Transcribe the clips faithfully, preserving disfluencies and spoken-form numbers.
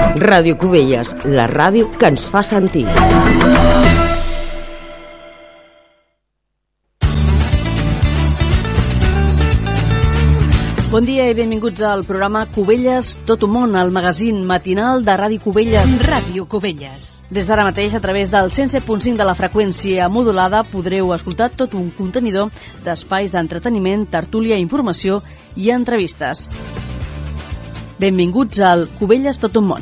Ràdio Cubelles, la ràdio que ens fa sentir. Bon dia i benvinguts al programa Cubelles Tot un món, el magazín matinal de Ràdio Cubelles. Ràdio Cubelles. Des d'ara mateix, a través del cent set punt cinc de la freqüència modulada, podreu escoltar tot un contenidor d'espais d'entreteniment, tertúlia, informació i entrevistes. Benvinguts al Cubelles Tot un món.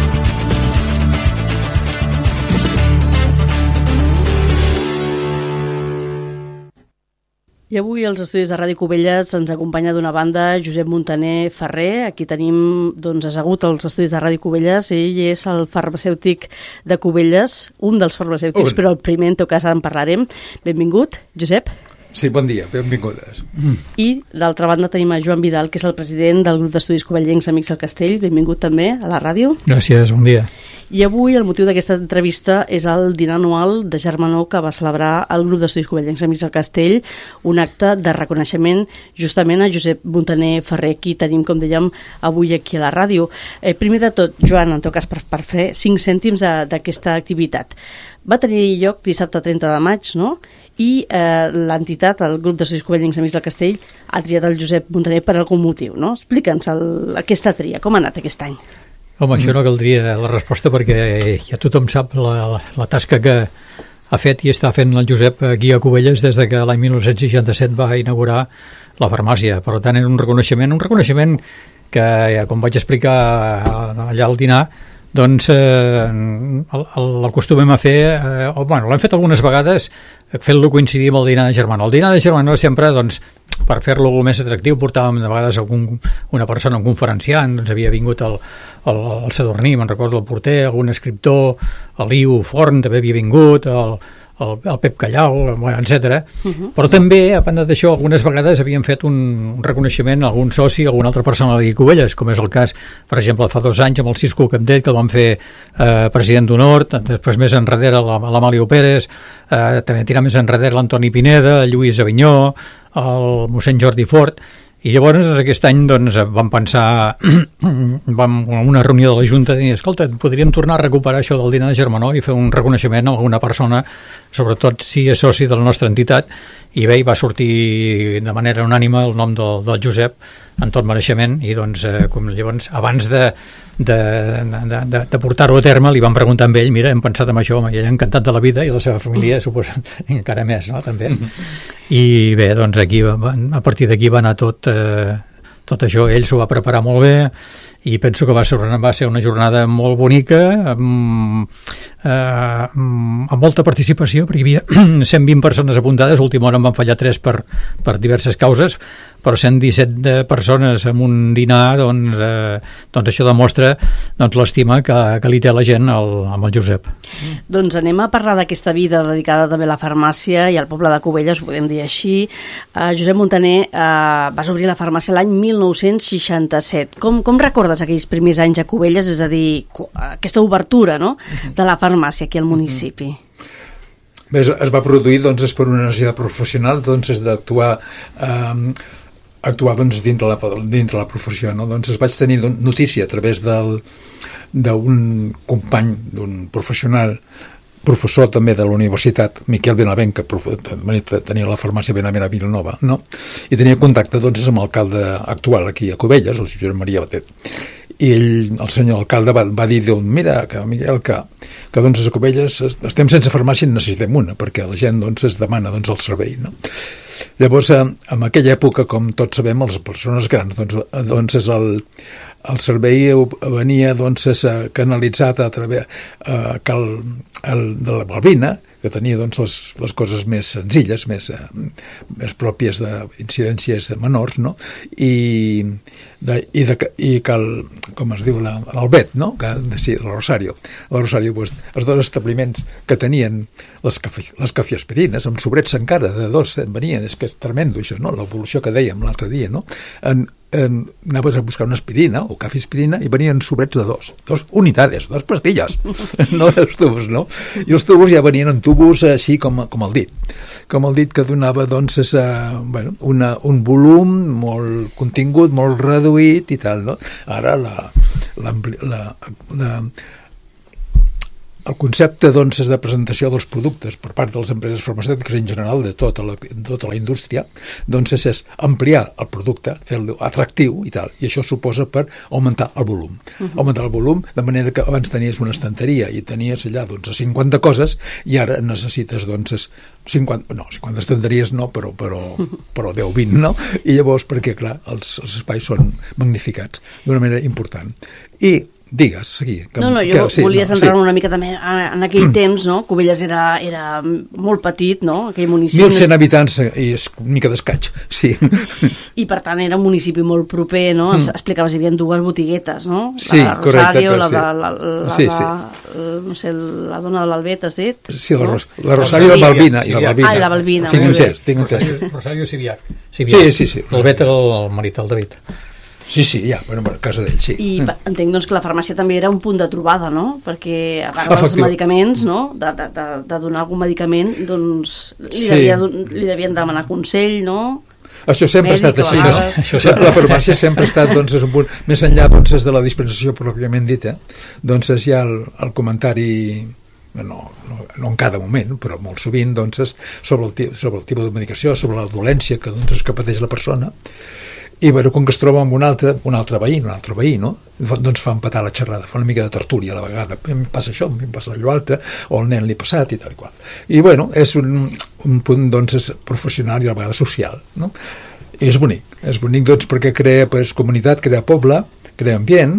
I avui als estudis de Ràdio Cubelles ens acompanya d'una banda Josep Muntaner Ferrer. Aquí tenim doncs, assegut als estudis de Ràdio Cubelles. Ell és el farmacèutic de Cubelles, un dels farmacèutics, un. però el primer en tot cas en parlarem. Benvingut, Josep. Sí, bon dia, benvingudes. I d'altra banda tenim a Joan Vidal, que és el president del grup d'estudis cubellencs Amics del Castell. Benvingut també a la ràdio. Gràcies, bon dia. I avui el motiu d'aquesta entrevista és el dinar anual de germanor que va celebrar el grup d'estudis cubellencs Amics del Castell, un acte de reconeixement justament a Josep Muntaner Ferrer, qui tenim, com dèiem, avui aquí a la ràdio. Eh, primer de tot, Joan, en tot cas per, per fer cinc cèntims d'aquesta activitat. Va tenir lloc dissabte trenta de maig, no?, i eh, l'entitat, el grup d'estudis cubellencs Amics del Castell, ha triat el Josep Muntaner per algun motiu, no? Explica'ns el, aquesta tria, com ha anat aquest any? Home, això no caldria la resposta perquè ja tothom sap la, la, la tasca que ha fet i està fent el Josep aquí a Cubelles des de que l'any dinou seixanta-set va inaugurar la farmàcia. Per tant, era un reconeixement, un reconeixement que, com vaig explicar allà al dinar, doncs eh, l'acostumem a fer, eh, o, bueno, l'hem fet algunes vegades fent-lo coincidir amb el dinar de germanor. El dinar de germanor sempre, doncs, per fer-lo més atractiu, portàvem de vegades algun, una persona, un conferenciant, doncs havia vingut el, el, el Sadurní, me'n recordo el porter, algun escriptor, l'Iu Forn també havia vingut, el, el, el Pep Callau, bueno, etcètera. Uh-huh. Però també, a banda d'això, algunes vegades havíem fet un, un reconeixement a algun soci, a alguna altra persona de Cubelles, com és el cas, per exemple, fa dos anys amb el Cisco Capdet, que el van fer eh, president d'honor, després més enrere l'Amalio Pérez, eh, també tirar més enrere l'Antoni Pineda, el Lluís Avinyó, el mossèn Jordi Fort, i llavors aquest any doncs, vam pensar, vam a una reunió de la Junta i dir, escolta, podríem tornar a recuperar això del dinar de germanor i fer un reconeixement a alguna persona, sobretot si és soci de la nostra entitat, i bé, va sortir de manera unànime el nom del, del Josep en tot mereixement, i doncs eh, com llavors abans de, de, de, de, de portar-ho a terme li vam preguntar amb ell, mira, hem pensat en això, i ell ha encantat de la vida i la seva família suposa encara més, no?, també. I bé, doncs aquí a partir d'aquí va anar tot eh, tot això, ell s'ho va preparar molt bé i penso que va ser, va ser una jornada molt bonica, amb, eh, amb molta participació, perquè hi havia cent vint persones apuntades, a última hora en van fallar tres per, per diverses causes, però cent disset persones en un dinar, doncs, eh, doncs això demostra doncs, l'estima que, que li té la gent al, amb el Josep. Doncs anem a parlar d'aquesta vida dedicada també a la farmàcia i al poble de Cubelles, ho podem dir així. Uh, Josep Muntaner, uh, vas obrir la farmàcia l'any mil nou-cents seixanta-set. Com, com recordes aquells primers anys a Cubelles, és a dir, aquesta obertura, no?, de la farmàcia aquí al municipi? Bé, es va produir doncs, per una necessitat professional, doncs, d'actuar eh, actuar doncs, dintre, la, dintre la professió, no? Doncs es vaig tenir notícia a través del, d'un company, d'un professional, professor també de la universitat, Miquel Benavent, que prof, tenia la farmàcia Benavent a Vilanova, no? I tenia contacte doncs, amb l'alcalde actual aquí a Cubelles, el Josep Maria Batet. I ell, el senyor alcalde va, va dir, doncs, mira, que, Miguel, que, que doncs, a Cubelles estem sense farmàcia i necessitem una, perquè la gent doncs, es demana doncs, el servei, no? Llavors, en aquella època, com tots sabem, les persones grans, doncs, doncs és el, el servei venia doncs, canalitzat a través eh, que el, el, de la Balbina, que tenia doncs, les, les coses més senzilles, més, eh, més pròpies d'incidències menors, no? I, de, i, de, i que el, com es diu, la, el Bet, no? Que, sí, el Rosario. El Rosario, doncs, els dos establiments que tenien les, cafe, les cafeaspirines, amb sobrets encara de dos, venien, és que és tremendo això, no? L'evolució que dèiem l'altre dia, no? En, en, anaves a buscar una aspirina o cafè aspirina i venien sobrets de dos, dos unitades, dos pastilles, no els tubos, no? I els tubos ja venien en tubos així com, com el dit, com el dit que donava doncs esa, bueno, una, un volum molt contingut, molt reduït i tal, no? Ara la, la, la, la el concepte doncs, de presentació dels productes per part de les empreses farmacèutiques en general, de tota la, de tota la indústria, doncs és ampliar el producte, fer-lo atractiu i tal, i això suposa per augmentar el volum. Uh-huh. Augmentar el volum, de manera que abans tenies una estanteria i tenies allà doncs, cinquanta coses i ara necessites doncs, cinquanta, no, cinquanta estanteries no, però, però, però deu vint, no? I llavors, perquè clar, els, els espais són magnificats d'una manera important. I digues, seguir. Que, no, no, jo que, sí, volia no, centrar-me sí. una mica també en aquell mm. temps, no? Cubelles era, era molt petit, no? Aquell municipi. mil cent habitants i és una mica d'escaig, sí. I per tant era un municipi molt proper, no? Mm. Explicaves, hi havia dues botiguetes, no? Sí, la de Rosario, correcte, la, sí. de, la, la, sí, la, sí. la, no sé, la dona de l'Albet, has dit? Sí, la, no? Ros la Rosario i la Balbina. I la Balbina. Ah, i la Balbina. Tinc entès, tinc entès. Rosario, Rosario Siviac. Sí, sí, sí. L'Albet era el, el marit del David. Sí, sí, ja, bueno, a casa d'ell, sí. I mm. entenc doncs, que la farmàcia també era un punt de trobada, no? Perquè a part dels medicaments, no? De, de, de, de donar algun medicament, doncs li, sí. devia, li devien demanar consell, no? Això sempre Mèdic, ha estat així, no? Això sempre. La farmàcia sempre ha estat, doncs, un punt, més enllà doncs, de la dispensació pròpiament dita, doncs hi ha el, el comentari, no, no, no en cada moment, però molt sovint, doncs, sobre el, sobre el tipus de medicació, sobre la dolència que, doncs, que pateix la persona. I bueno, com que es troba amb un altre, un altre veí, un altre veí, no? Doncs fa empatar la xerrada, fa una mica de tertúlia a la vegada. Em passa això, em passa allò altre, o el nen li ha passat i tal i qual. I bueno, és un, un punt, doncs, és professional i a la vegada social, no? I és bonic, és bonic, doncs, perquè crea pues, comunitat, crea poble, crea ambient,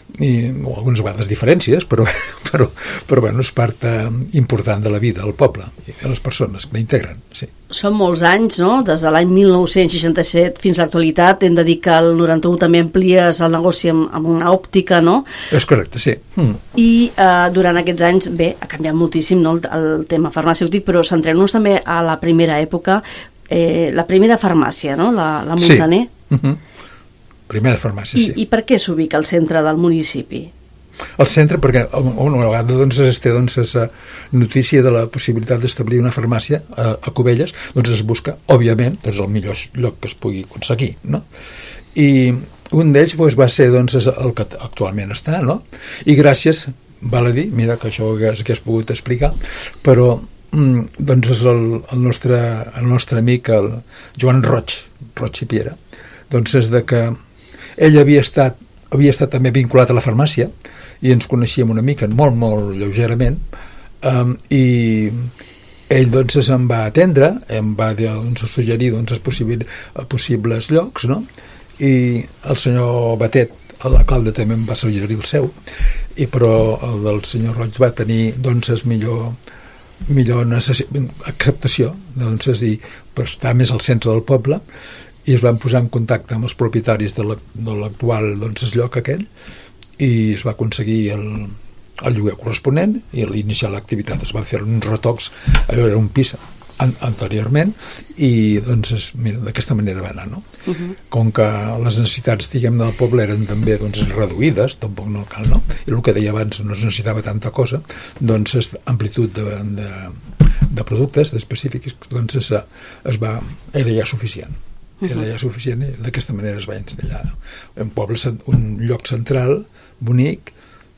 i o algunes vegades diferències, però, però, però bueno, és part eh, important de la vida del poble i de les persones que l'integren, sí. Són molts anys, no? Des de l'any mil nou-cents seixanta-set fins a l'actualitat. Hem de dir que el noranta-u també amplies el negoci amb, amb una òptica, no? És correcte, sí. Mm. I eh, durant aquests anys, bé, ha canviat moltíssim, no, el, el tema farmacèutic, però centrem-nos també a la primera època, eh, la primera farmàcia, no? La, la Muntaner. Sí. Mm-hmm. Primera farmàcia, I, sí. I per què s'ubica al centre del municipi? Al centre, perquè una vegada doncs, es té doncs, esa notícia de la possibilitat d'establir una farmàcia a, a Cubelles, doncs es busca, òbviament, doncs, el millor lloc que es pugui aconseguir, no? I un d'ells doncs, va ser doncs, el que actualment està, no? I gràcies, val a dir, mira que això que has, que has pogut explicar, però mm, doncs és el, el, nostre, el nostre amic, el Joan Roig, Roig i Piera, doncs és de que ell havia estat, havia estat també vinculat a la farmàcia i ens coneixíem una mica, molt, molt lleugerament, um, i ell doncs em va atendre, em va doncs, suggerir doncs, els possibles, possibles llocs, no? I el senyor Batet, l'alcalde, també em va suggerir el seu, i però el del senyor Roig va tenir doncs, millor, millor acceptació, doncs, és dir, per estar més al centre del poble, i es van posar en contacte amb els propietaris de l'actual doncs, lloc aquell i es va aconseguir el, el lloguer corresponent i iniciar l'activitat. Es van fer uns retocs, allò era un pis an anteriorment i doncs d'aquesta manera va anar, no? Uh-huh. Com que les necessitats, diguem, del poble eren també doncs, reduïdes, tampoc no cal, no? I el que deia abans, no es necessitava tanta cosa, doncs amplitud de, de, de productes, d'específics, doncs es, es va, era ja suficient. Era ja suficient i d'aquesta manera es va installar un poble, un lloc central bonic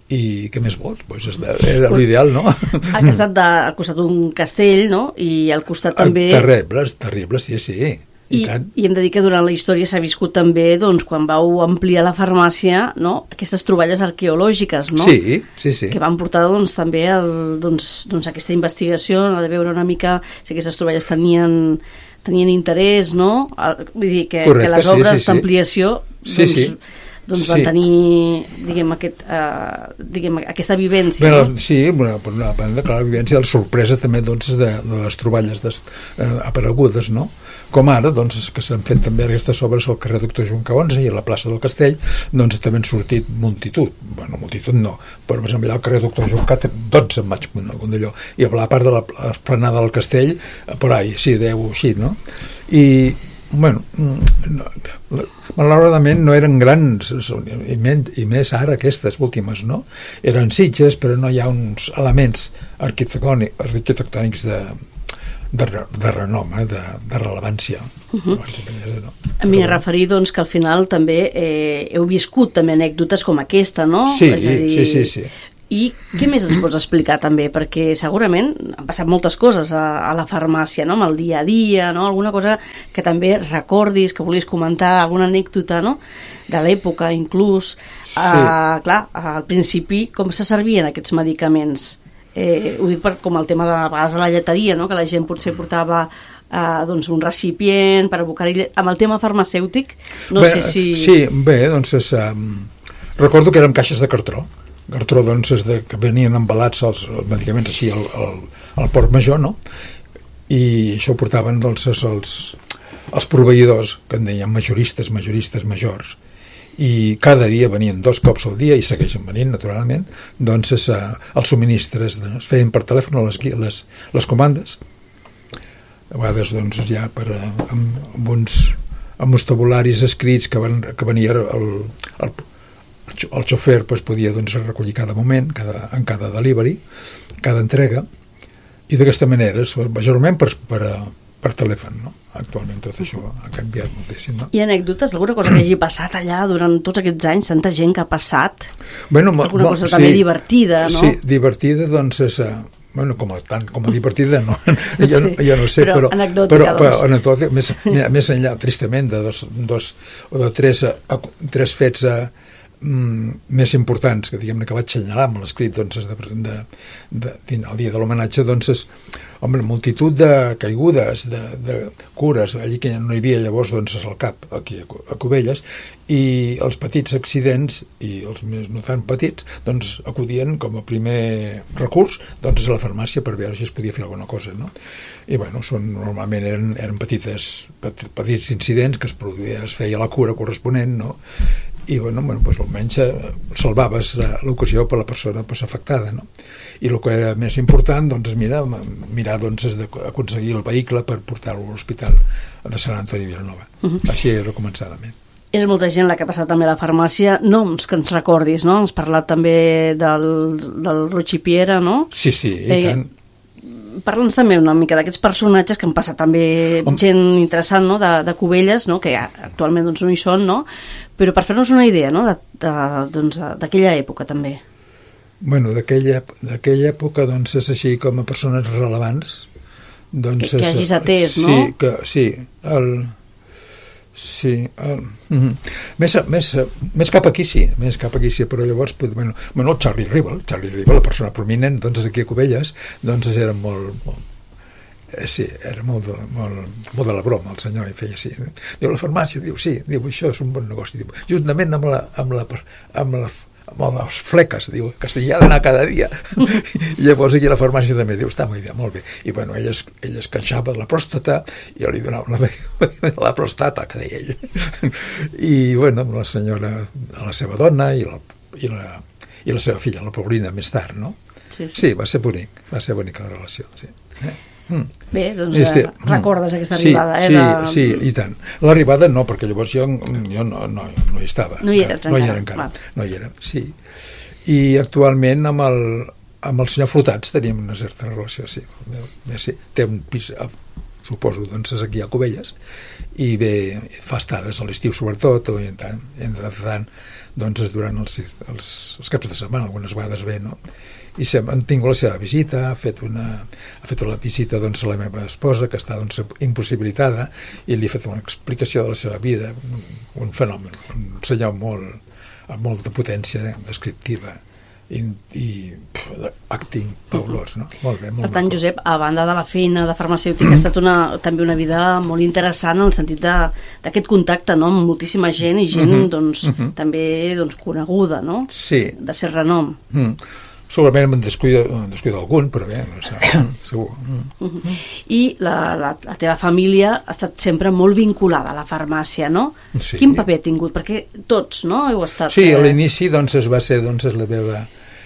i què més vols? Pues era l'ideal, no? Ha estat de, al costat d'un castell, no? I al costat també... Terrible, terrible, sí, sí. I, I, i hem de dir que durant la història s'ha viscut també, doncs, quan vau ampliar la farmàcia, no? Aquestes troballes arqueològiques, no? Sí, sí, sí. Que van portar, doncs, també el, doncs, doncs, aquesta investigació, no? De veure una mica si aquestes troballes tenien... tenien interès, no? Vull dir que, Correcte, que les obres sí, sí, sí. d'ampliació doncs, sí, sí. doncs van sí. tenir diguem, aquest, uh, diguem, aquesta vivència. Bé, no? Sí, bueno, per una banda, clar, la vivència, la sorpresa també doncs, de, de les troballes des, uh, aparegudes, no? Com ara, doncs, que s'han fet també aquestes obres al carrer Doctor Junca onze i a la plaça del Castell, doncs també han sortit multitud, bueno, multitud no, però per exemple allà al carrer Doctor Junca té dotze en vaig d'allò, i a la part de l'esplanada del Castell, per ahí, sí, deu, així, no? I, bueno, no, malauradament no eren grans, i, men, i més ara aquestes últimes, no? Eren sitges, però no hi ha uns elements arquitectònics, arquitectònics de de, de renom, eh, de, de rellevància. Uh-huh. No? M'hi he referit, doncs, que al final també eh, heu viscut també anècdotes com aquesta, no? Sí, És a dir, sí, sí, sí. I què més ens pots explicar també? Perquè segurament han passat moltes coses a, a la farmàcia, no? Amb el dia a dia, no? Alguna cosa que també recordis, que volies comentar, alguna anècdota, no? De l'època, inclús. Sí. Uh, clar, al principi, com se servien aquests medicaments? Eh, ho dic per, com el tema de, a vegades, la lleteria, no? Que la gent potser portava Uh, doncs un recipient per abocar-hi. Amb el tema farmacèutic no bé, sé si... Sí, bé, doncs és, um, recordo que eren caixes de cartró cartró doncs és de, que venien embalats els, els medicaments així al, al, al port major, no? I això ho portaven doncs els, els proveïdors, que en deien majoristes, majoristes majors, i cada dia venien dos cops al dia i segueixen venint naturalment, doncs és, uh, els subministres de, es feien per telèfon les, les, les comandes. A vegades doncs ja per, amb, amb, uns, amb uns tabularis escrits que, van, que venia el, el, el xofer doncs, podia doncs, recollir cada moment, cada, en cada delivery, cada entrega, i d'aquesta manera, majorment per, per, per telèfon, no? Actualment tot això ha canviat moltíssim, no? Hi ha anècdotes, alguna cosa que hagi passat allà durant tots aquests anys, tanta gent que ha passat, bueno, alguna cosa sí, també divertida, no? Sí, divertida doncs és... Bueno, com a, tant, com a divertida no, jo, sí, jo no sé, però, però, anecdòtica, però, doncs. però anecdòtica, més, més enllà, tristament, de dos, dos o de tres, tres fets a, mm, més importants, que diguem-ne que vaig assenyalar amb l'escrit doncs, de, de, de, de, el dia de l'homenatge, doncs és, home, multitud de caigudes, de, de cures, allí que no hi havia llavors doncs, al cap, aquí a Cubelles, i els petits accidents i els més no tan petits doncs acudien com a primer recurs doncs a la farmàcia per veure si es podia fer alguna cosa, no? I bueno, són, normalment eren, eren petites, petits incidents que es produïa, es feia la cura corresponent, no? I bueno, bueno doncs almenys salvaves l'ocasió per la persona doncs, afectada, no? I el que era més important doncs mirar, mirar doncs, és d'aconseguir el vehicle per portar-lo a l'hospital de Sant Antoni de Vilanova. Uh-huh. Així era començadament. És molta gent la que ha passat també a la farmàcia, noms que ens recordis, no? Has parlat també del, del Rochi Piera, no? Sí, sí, i eh, tant. Parla'ns també una mica d'aquests personatges que han passat també Om. gent interessant, no? de, de Cubelles, no? Que actualment doncs, no hi són, no? Però per fer-nos una idea, no? de, de, doncs, d'aquella època també. Bueno, d'aquella època doncs, és així com a persones rellevants. Doncs, que, que hagis atès, sí, no? Que, sí, el... Sí, el, uh-huh. més, més, més cap aquí sí, més cap aquí sí, però llavors, bueno, bueno el Charlie Rivel, Charlie Rivel, la persona prominent, doncs aquí a Cubelles, doncs era molt, molt eh, sí, era molt, molt, molt de la broma el senyor, i feia així, diu la farmàcia, diu sí, diu això és un bon negoci, diu, juntament amb la, amb la, amb la amb les fleques, diu, que s'hi ha d'anar cada dia. I llavors aquí a la farmàcia també diu, està molt bé, molt bé. I bueno, ella es, ella es queixava de la pròstata i jo li donava la, la prostata, que deia ell. I bueno, la senyora, a la seva dona i la, i la, i la seva filla, la Paulina, més tard, no? Sí, sí. Sí, va ser bonic, va ser bonica la relació, sí. Eh? Mm. Bé, doncs sí, recordes aquesta sí, arribada, eh? Sí, de... sí, i tant. L'arribada no, perquè llavors jo, jo no, no, no hi estava. No hi eres no encara. Hi era encara. No hi era, sí. I actualment amb el, amb el senyor Flotats teníem una certa relació, sí. Bé, sí. Té un pis, suposo, doncs és aquí a Cubelles, i bé, fa estades a l'estiu sobretot, o entre tant, doncs durant els, els, els caps de setmana, algunes vegades bé, no? I sem, han tingut la seva visita, ha fet una, ha fet una visita doncs, a la meva esposa, que està doncs, impossibilitada, i li ha fet una explicació de la seva vida, un, un fenomen, un senyor molt, amb molta potència descriptiva i, i pff, acting paulós, no? Molt bé, molt per tant, maco. Josep, a banda de la feina de farmacèutic, ha estat una, també una vida molt interessant en el sentit d'aquest contacte, no?, amb moltíssima gent i gent uh-huh. doncs, uh-huh. també doncs, coneguda, no? Sí. De ser renom. Mm. Segurament em descuida, em descuida algun, però bé, no sé, segur. Uh-huh. I la, la, la teva família ha estat sempre molt vinculada a la farmàcia, no? Sí. Quin paper ha tingut? Perquè tots, no?, heu estat... Sí, a l'inici doncs, es va ser doncs, la meva,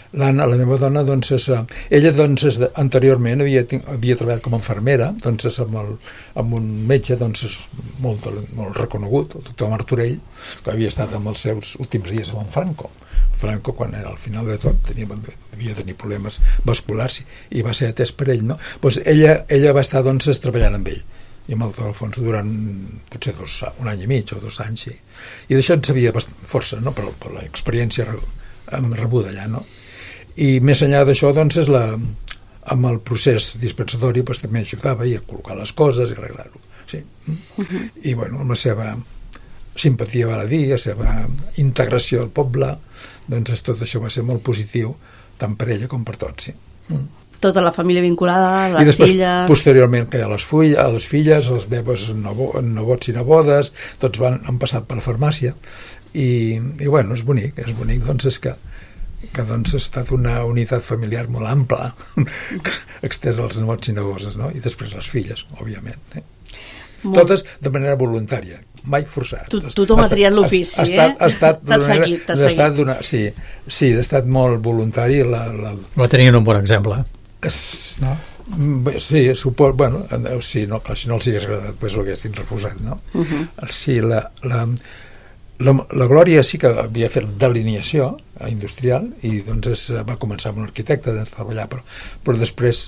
l'Anna, la meva dona, doncs, és, ella doncs, és de, anteriorment havia, havia treballat com a infermera, doncs, és amb, el, amb un metge doncs, és molt, molt reconegut, el doctor Martorell, que havia estat amb els seus últims dies amb en Franco. Franco, quan era al final de tot, tenia, havia tenir problemes vasculars i, i va ser atès per ell, no? Doncs ella, ella va estar doncs, treballant amb ell i amb el doctor Alfonso durant potser dos, un any i mig o dos anys, sí. I d'això en sabia força, no? per, per l'experiència rebuda allà, no? I més enllà d'això, doncs, és la, amb el procés dispensatori doncs, també ajudava a col·locar les coses i arreglar-ho. Sí. Uh-huh. I, bueno, amb la seva simpatia, val a dir, la seva integració al poble, doncs tot això va ser molt positiu, tant per ella com per tots, sí. Mm. Tota la família vinculada, les I després, filles... posteriorment, que hi ha les, full, les filles, les meves nebots i nebodes, tots van, han passat per la farmàcia, i, i bueno, és bonic, és bonic, doncs és que que doncs ha estat una unitat familiar molt ampla extesa als nebots i neboses, no? I després les filles, òbviament, eh? Totes de manera voluntària, mai forçat. Tu, tothom ha triat l'ofici, eh? Ha estat, t'ha seguit, t'ha seguit. D'una, sí, sí, ha estat molt voluntari. La, la... Va tenir un bon exemple. No? Sí, supos, bueno, sí, no, clar, si no els hagués agradat, doncs l'haguessin refusat, no? Uh-huh. Sí, la... la La, la Glòria sí que havia fet delineació industrial i doncs es, va començar amb un arquitecte a treballar, però, però després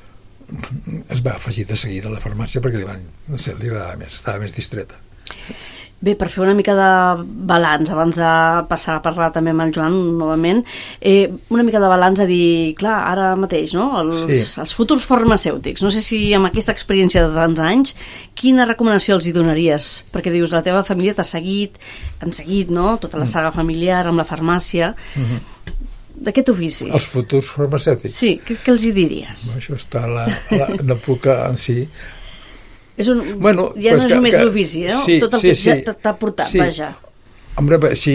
es va afegir de seguida a la farmàcia perquè li, van, no sé, li agradava més, estava més distreta. Bé, per fer una mica de balanç, abans de passar a parlar també amb el Joan novament, eh, una mica de balanç a dir, clar, ara mateix, no? Els, sí. els futurs farmacèutics, no sé si amb aquesta experiència de tants anys, quina recomanació els hi donaries? Perquè dius, la teva família t'ha seguit, han seguit, no?, tota la saga familiar amb la farmàcia, mm-hmm. d'aquest ofici. Els futurs farmacèutics? Sí, què, què els hi diries? No, això està a la, a la, no puc en si... És un, bueno, ja no és que, només que, l'ofici, no? Sí, tot el sí, que sí, ja t'ha portat, sí. vaja. Hombre, si...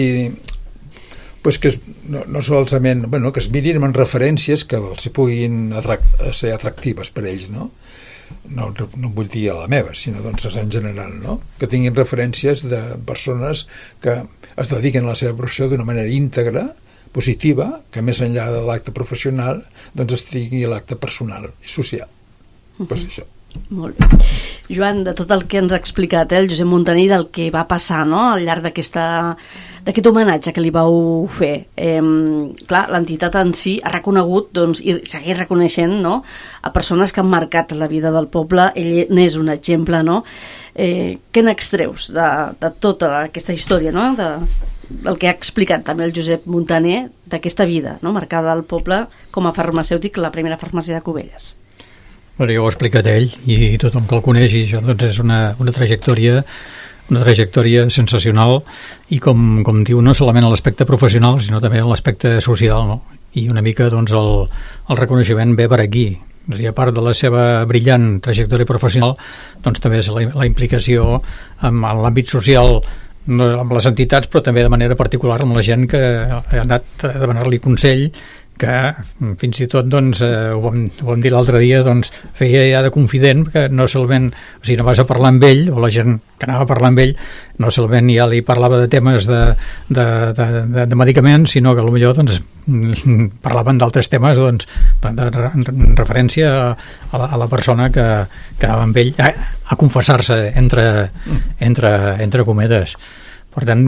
Pues que no, no solament... Bueno, que es mirin en referències que els puguin atrac, ser atractives per ells, no? No, no vull dir a la meva, sinó doncs en general, no? Que tinguin referències de persones que es dediquen a la seva professió d'una manera íntegra, positiva, que més enllà de l'acte professional doncs es tingui l'acte personal i social. Uh-huh. Pues això. Molt bé. Joan, de tot el que ens ha explicat eh, el Josep Muntaner, del que va passar, no?, al llarg d'aquesta d'aquest homenatge que li vau fer, eh, clar, l'entitat en si ha reconegut, doncs, i segueix reconeixent, no?, a persones que han marcat la vida del poble. Ell n'és un exemple, no? Eh, què n'extreus de, de tota aquesta història, no?, de, del que ha explicat també el Josep Muntaner d'aquesta vida, no?, marcada al poble com a farmacèutic, la primera farmàcia de Cubelles. Bueno, jo ho ha explicat ell i tothom que el coneix, i això doncs, és una, una trajectòria una trajectòria sensacional i com, com diu, no solament a l'aspecte professional sinó també a l'aspecte social, no? I una mica doncs, el, el reconeixement ve per aquí. O sigui, a part de la seva brillant trajectòria professional, doncs també és la, la implicació en, en l'àmbit social, no, amb les entitats, però també de manera particular amb la gent que ha anat a demanar-li consell, que fins i tot doncs, eh, ho, vam, ho vam dir l'altre dia, doncs, feia ja de confident, que no solament, o sigui, no vas a parlar amb ell, o la gent que anava a parlar amb ell, no solament ja li parlava de temes de, de, de, de, de medicaments, sinó que potser doncs, parlaven d'altres temes doncs, de, de, de referència a, a, la, a la persona que, que anava amb ell a, a confessar-se entre, entre, entre cometes. Per tant,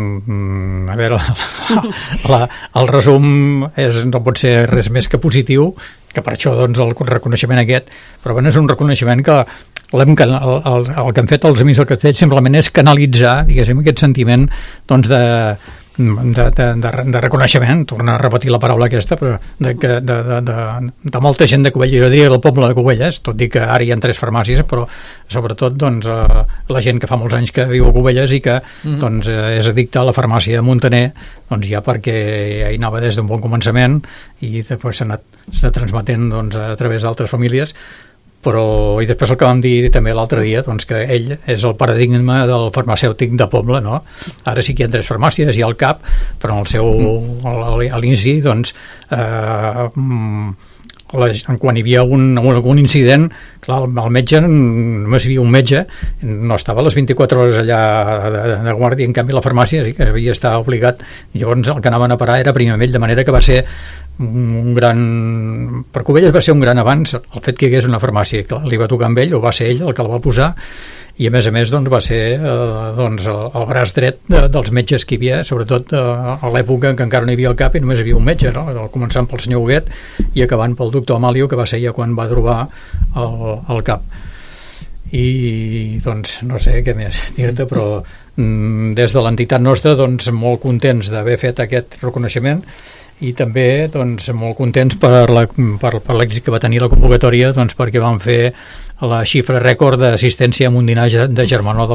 a veure, la, la, el resum és, no pot ser res més que positiu, que per això doncs, el reconeixement aquest, però bueno, és un reconeixement que l'hem, el, el, el que han fet els Amics del Castell simplement és canalitzar, diguéssim, aquest sentiment doncs, de, de, de, de, de reconeixement, tornar a repetir la paraula aquesta, però de, de, de, de, de molta gent de Cubelles, jo diria del poble de Cubelles, tot i que ara hi ha tres farmàcies, però sobretot doncs, eh, la gent que fa molts anys que viu a Cubelles i que mm-hmm. doncs, eh, és addicta a la farmàcia de Muntaner, doncs ja perquè hi anava des d'un bon començament i després s'ha anat, s'ha transmetent doncs, a través d'altres famílies, però i després el que vam dir també l'altre dia, doncs que ell és el paradigma del farmacèutic de poble, no? Ara sí que hi ha tres farmàcies, hi ha el CAP, però en el seu, mm. a l'inici, doncs, eh, la, quan hi havia un, un incident, clar, el metge, només hi havia un metge, no estava a les vint-i-quatre hores allà de, de guàrdia, en canvi la farmàcia sí que havia estat obligat, llavors el que anaven a parar era primer ell, de manera que va ser un gran... Per Cubelles va ser un gran avanç el fet que hi hagués una farmàcia, que li va tocar amb ell, o va ser ell el que la va posar, i a més a més doncs, va ser eh, doncs, el, el braç dret de, dels metges que hi havia, sobretot eh, a l'època en què encara no hi havia el cap i només hi havia un metge, no? Començant pel senyor Huguet i acabant pel doctor Amalio, que va ser ja quan va trobar el, el cap. I doncs no sé què més dir-te, però mm, des de l'entitat nostra doncs molt contents d'haver fet aquest reconeixement i també doncs molt contents per la, per, per l'èxit que va tenir la convocatòria, doncs perquè vam fer la xifra rècord d'assistència a un dinar de germanor del